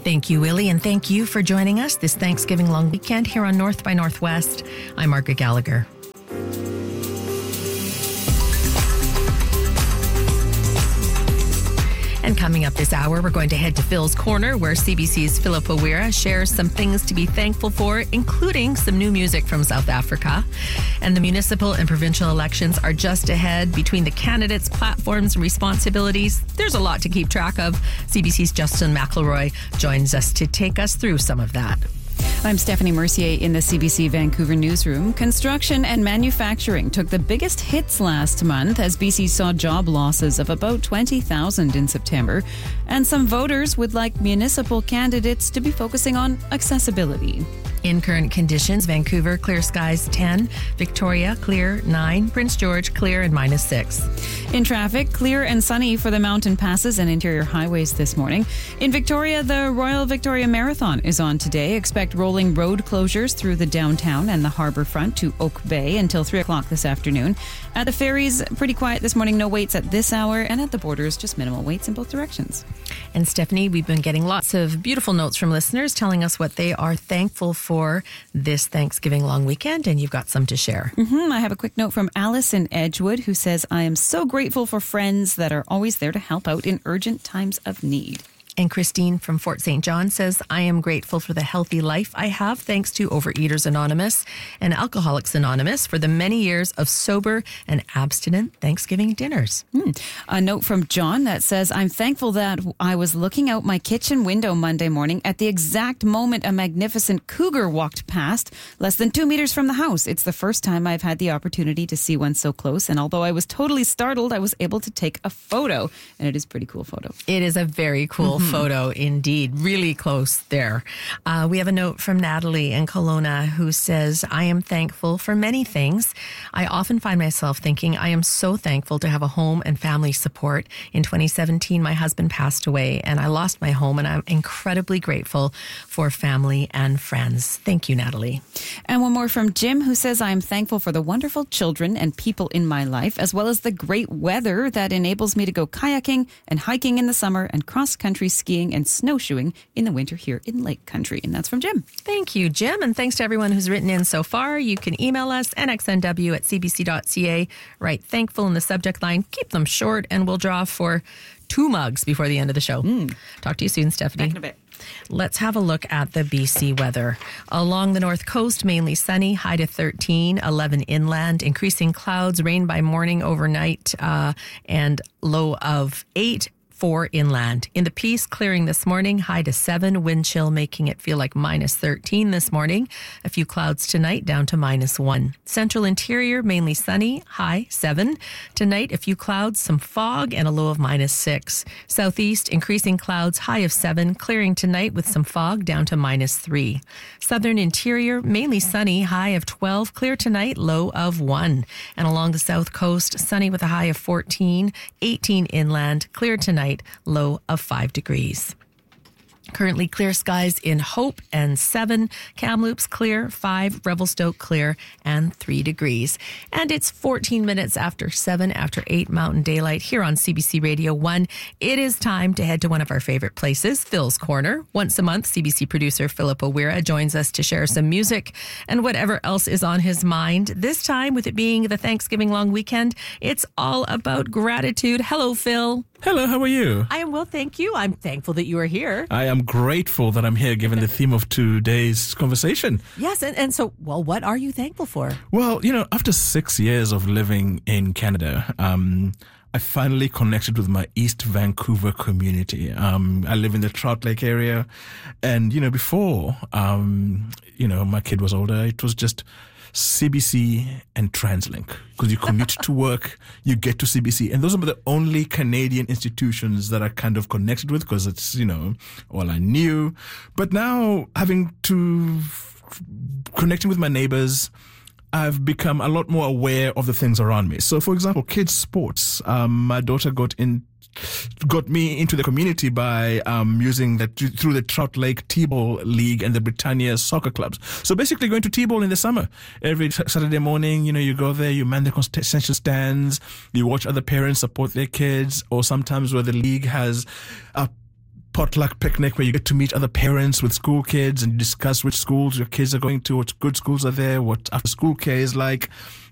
Thank you, Willie, and thank you for joining us this Thanksgiving long weekend here on North by Northwest. I'm Margaret Gallagher. And coming up this hour, we're going to head to Phil's Corner, where CBC's Philip O'Weara shares some things to be thankful for, including some new music from South Africa. And the municipal and provincial elections are just ahead. Between the candidates, platforms, and responsibilities, there's a lot to keep track of. CBC's Justin McElroy joins us to take us through some of that. I'm Stephanie Mercier in the CBC Vancouver newsroom. Construction and manufacturing took the biggest hits last month as BC saw job losses of about 20,000 in September. And some voters would like municipal candidates to be focusing on accessibility. In current conditions, Vancouver, clear skies 10, Victoria, clear 9, Prince George, clear and -6. In traffic, clear and sunny for the mountain passes and interior highways this morning. In Victoria, the Royal Victoria Marathon is on today. Expect rolling road closures through the downtown and the harbour front to Oak Bay until 3 o'clock this afternoon. At the ferries, pretty quiet this morning, no waits at this hour, and at the borders, just minimal waits in both directions. And Stephanie, we've been getting lots of beautiful notes from listeners telling us what they are thankful for this Thanksgiving long weekend, and you've got some to share. I have a quick note from Alice in Edgewood, who says, I am so grateful for friends that are always there to help out in urgent times of need. And Christine from Fort St. John says, I am grateful for the healthy life I have thanks to Overeaters Anonymous and Alcoholics Anonymous for the many years of sober and abstinent Thanksgiving dinners. A note from John that says, I'm thankful that I was looking out my kitchen window Monday morning at the exact moment a magnificent cougar walked past, less than 2 meters from the house. It's the first time I've had the opportunity to see one so close, and although I was totally startled, I was able to take a photo, and it is a pretty cool photo. It is a very cool photo indeed, really close there. We have a note from Natalie in Kelowna who says, I am thankful for many things. I often find myself thinking I am so thankful to have a home and family support. In 2017, my husband passed away and I lost my home, and I'm incredibly grateful for family and friends. Thank you, Natalie. And one more from Jim, who says, I am thankful for the wonderful children and people in my life, as well as the great weather that enables me to go kayaking and hiking in the summer and cross-country skiing and snowshoeing in the winter here in Lake Country. And that's from Jim. Thank you, Jim. And thanks to everyone who's written in so far. You can email us, nxnw@cbc.ca. Write thankful in the subject line. Keep them short, and we'll draw for 2 mugs before the end of the show. Talk to you soon, Stephanie. Back in a bit. Let's have a look at the BC weather. Along the north coast, mainly sunny, high to 13, 11 inland, increasing clouds, rain by morning, overnight, and low of 8. 4 inland. In the Peace, clearing this morning, high to 7, wind chill making it feel like -13 this morning. A few clouds tonight, down to -1. Central interior, mainly sunny, high 7. Tonight, a few clouds, some fog, and a low of -6. Southeast, increasing clouds, high of 7, clearing tonight with some fog, down to -3. Southern interior, mainly sunny, high of 12, clear tonight, low of 1. And along the south coast, sunny with a high of 14, 18 inland, clear tonight, low of 5 degrees. Currently clear skies in Hope and 7, Kamloops clear, 5, Revelstoke clear, and 3 degrees. And it's 14 minutes after 7, after 8 Mountain Daylight here on CBC Radio 1. It is time to head to one of our favorite places, Phil's Corner. Once a month, CBC producer Philip O'Weara joins us to share some music and whatever else is on his mind. This time, with it being the Thanksgiving long weekend, it's all about gratitude. Hello, Phil. Hello, how are you? I am well, thank you. I'm thankful that you are here. I am grateful that I'm here given the theme of today's conversation. Yes, and so, well, what are you thankful for? Well, after 6 years of living in Canada, I finally connected with my East Vancouver community. I live in the Trout Lake area, and, before, my kid was older, it was just CBC and TransLink, because you commute to work, you get to CBC, and those are the only Canadian institutions that I kind of connected with, because it's, all I knew. But now, having to connecting with my neighbors, I've become a lot more aware of the things around me. So, for example, kids' sports. My daughter got me into the community by using that through the Trout Lake T-Ball League and the Britannia soccer clubs. So basically going to T-Ball in the summer. Every Saturday morning, you go there, you man the concession stands, you watch other parents support their kids, or sometimes where the league has potluck picnic where you get to meet other parents with school kids and you discuss which schools your kids are going to, what good schools are there, what after school care is like.